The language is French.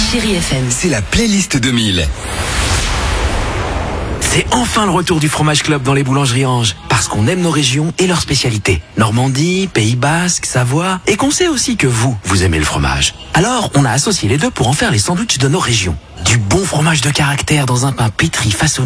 Chérie FM. C'est la playlist 2000. C'est enfin le retour du Fromage Club dans les boulangeries Ange. Parce qu'on aime nos régions et leurs spécialités. Normandie, Pays Basque, Savoie. Et qu'on sait aussi que vous aimez le fromage. Alors, on a associé les deux pour en faire les sandwichs de nos régions. Du bon fromage de caractère dans un pain pétri façonné